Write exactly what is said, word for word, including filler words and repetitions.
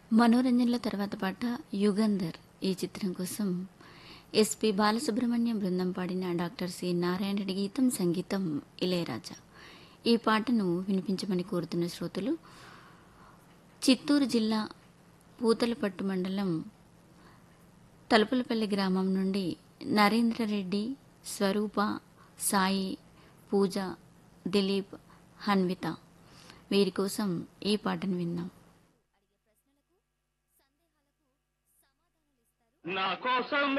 మనోరంజన్‌లో తర్వాత పాట 'యుగంధర్' ఈ చిత్రం కోసం ఎస్‌పి బాలసుబ్రహ్మణ్యం బృందం పాడిన డాక్టర్ సి నారాయణ రెడ్డి గీతం, సంగీతం ఇళయరాజా. ఈ పాటను వినిపించమని కోరుతున్న శ్రోతలు చిత్తూరు జిల్లా పూతలపట్టు మండలం తలుపులపల్లి గ్రామం నుండి నరేంద్రరెడ్డి, స్వరూప, సాయి, పూజ, దిలీప్, హన్విత. వీరి కోసం ఈ పాటను విందాం. నా కోసం